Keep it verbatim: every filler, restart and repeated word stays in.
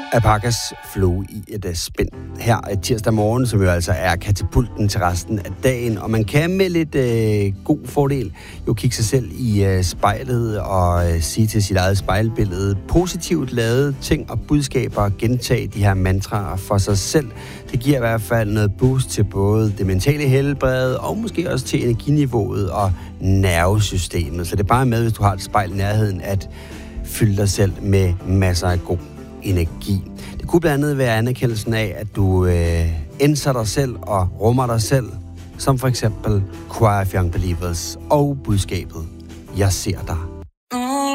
Alpacas Flow i et uh, spænd her tirsdag morgen, som jo altså er katapulten til resten af dagen. Og man kan med lidt uh, god fordel jo kigge sig selv i uh, spejlet og uh, sige til sit eget spejlbillede positivt lavede ting og budskaber og gentage de her mantraer for sig selv. Det giver i hvert fald noget boost til både det mentale helbred og måske også til energiniveauet og nervesystemet. Så det er bare med, hvis du har et spejl i nærheden, at fylde dig selv med masser af god energi. Det kunne blandt andet være anerkendelsen af, at du øh, indser dig selv og rummer dig selv, som for eksempel Choir of Young Believers og budskabet, jeg ser dig.